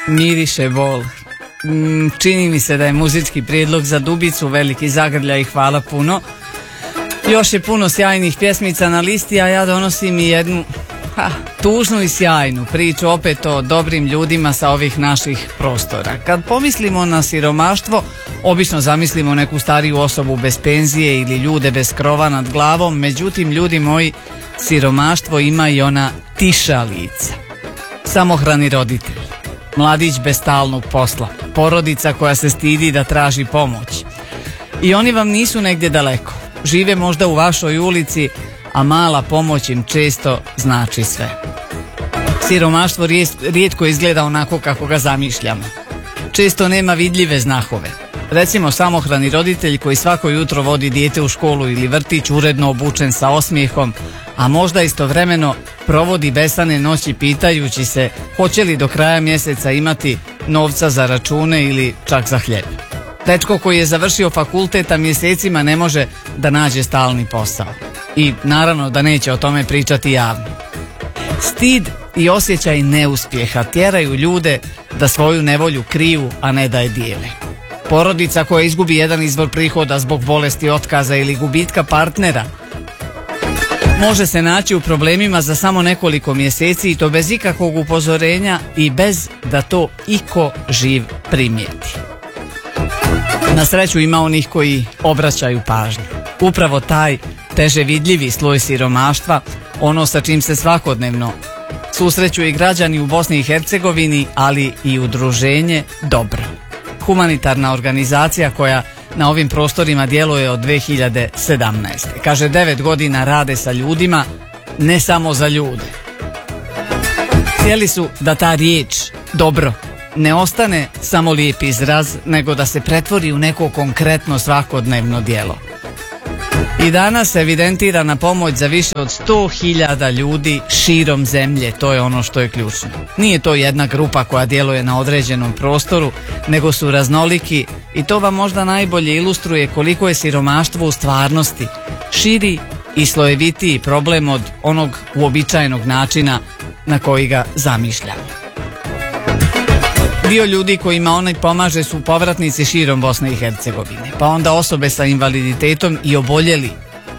Miriše bol. Čini mi se da je muzički prijedlog za Dubicu veliki zagrljaj i hvala puno. Još je puno sjajnih pjesmica na listi, a ja donosim i jednu tužnu i sjajnu priču opet o dobrim ljudima sa ovih naših prostora. Kad pomislimo na siromaštvo, obično zamislimo neku stariju osobu bez penzije ili ljude bez krova nad glavom, međutim, ljudi moji, siromaštvo ima i ona tiša lica. Samohrani roditelj, mladić bez stalnog posla, porodica koja se stidi da traži pomoć. I oni vam nisu negdje daleko, žive možda u vašoj ulici, a mala pomoć im često znači sve. Siromaštvo rijetko izgleda onako kako ga zamišljamo. Često nema vidljive znakove. Recimo samohrani roditelj koji svako jutro vodi dijete u školu ili vrtić uredno obučen sa osmijehom, a možda istovremeno provodi besane noći pitajući se hoće li do kraja mjeseca imati novca za račune ili čak za hljeb. Dečko koji je završio fakultet, a mjesecima ne može da nađe stalni posao. I naravno da neće o tome pričati javno. Stid i osjećaj neuspjeha tjeraju ljude da svoju nevolju kriju, a ne da je dijele. Porodica koja izgubi jedan izvor prihoda zbog bolesti, otkaza ili gubitka partnera može se naći u problemima za samo nekoliko mjeseci, i to bez ikakvog upozorenja i bez da to iko živ primijeti. Na sreću ima onih koji obraćaju pažnju. Upravo taj teže vidljivi sloj siromaštva, ono sa čim se svakodnevno susreću i građani u Bosni i Hercegovini, ali i udruženje Dobro. Humanitarna organizacija koja na ovim prostorima djeluje od 2017. Kaže, 9 godina rade sa ljudima, ne samo za ljude. Htjeli su da ta riječ dobro ne ostane samo lijep izraz, nego da se pretvori u neko konkretno svakodnevno djelo. I danas se evidentirana pomoć za više od 100.000 ljudi širom zemlje, to je ono što je ključno. Nije to jedna grupa koja djeluje na određenom prostoru, nego su raznoliki, i to vam možda najbolje ilustruje koliko je siromaštvo u stvarnosti širi i slojevitiji problem od onog uobičajenog načina na koji ga zamišljamo. Dio ljudi kojima onaj pomaže su povratnici širom Bosne i Hercegovine, pa onda osobe sa invaliditetom i oboljeli.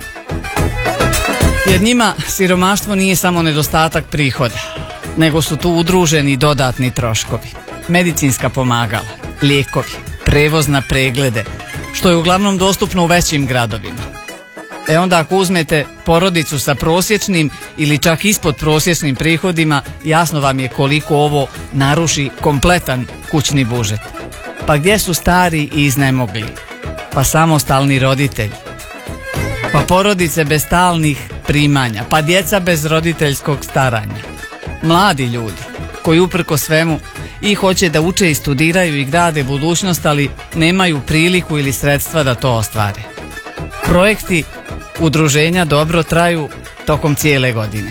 Jer njima siromaštvo nije samo nedostatak prihoda, nego su tu udruženi dodatni troškovi. Medicinska pomagala, lijekovi, prevoz na preglede, što je uglavnom dostupno u većim gradovima. Onda ako uzmete porodicu sa prosječnim ili čak ispod prosječnim prihodima, jasno vam je koliko ovo naruši kompletan kućni budžet. Pa gdje su stari i iznemogli? Pa samostalni roditelji. Pa porodice bez stalnih primanja, pa djeca bez roditeljskog staranja. Mladi ljudi koji uprko svemu i hoće da uče i studiraju i grade budućnost, ali nemaju priliku ili sredstva da to ostvare. Projekti udruženja Dobro traju tokom cijele godine.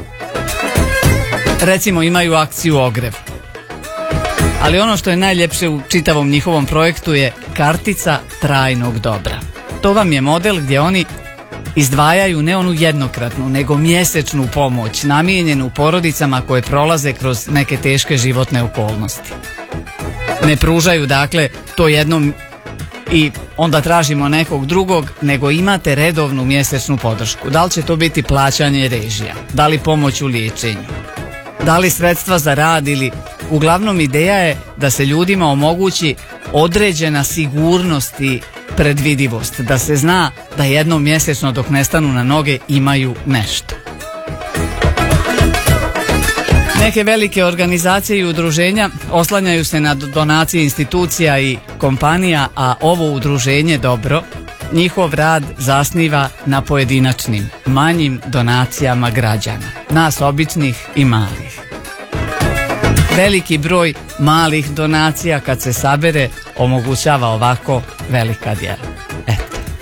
Recimo imaju akciju Ogrev. Ali ono što je najljepše u čitavom njihovom projektu je kartica trajnog dobra. To vam je model gdje oni izdvajaju ne onu jednokratnu, nego mjesečnu pomoć namijenjenu porodicama koje prolaze kroz neke teške životne okolnosti. Ne pružaju dakle to jednom i onda tražimo nekog drugog, nego imate redovnu mjesečnu podršku. Da li će to biti plaćanje režija, da li pomoć u liječenju, da li sredstva za rad, ili uglavnom ideja je da se ljudima omogući određena sigurnost i predvidivost, da se zna da jednom mjesečno dok ne stanu na noge imaju nešto. Neke velike organizacije i udruženja oslanjaju se na donacije institucija i kompanija, a ovo udruženje Dobro njihov rad zasniva na pojedinačnim, manjim donacijama građana, nas običnih i malih. Veliki broj malih donacija kad se sabere omogućava ovako velika djela.